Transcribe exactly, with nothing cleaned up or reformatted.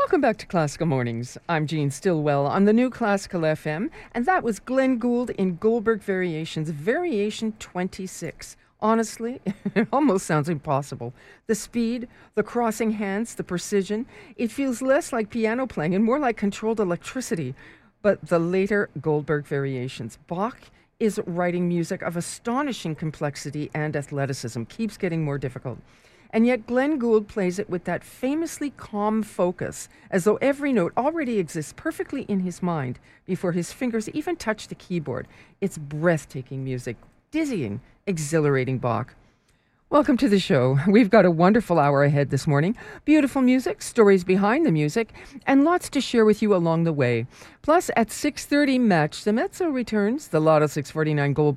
Welcome back to Classical Mornings. I'm Jean Stillwell on the new Classical F M, and that was Glenn Gould in Goldberg Variations, Variation twenty-six. Honestly, it almost sounds impossible. The speed, the crossing hands, the precision, it feels less like piano playing and more like controlled electricity. But the later Goldberg Variations, Bach is writing music of astonishing complexity and athleticism, keeps getting more difficult. And yet Glenn Gould plays it with that famously calm focus, as though every note already exists perfectly in his mind before his fingers even touch the keyboard. It's breathtaking music, dizzying, exhilarating Bach. Welcome to the show. We've got a wonderful hour ahead this morning. Beautiful music, stories behind the music, and lots to share with you along the way. Plus, at six thirty, Match the Mezzo returns. The Lotto six forty-nine Gold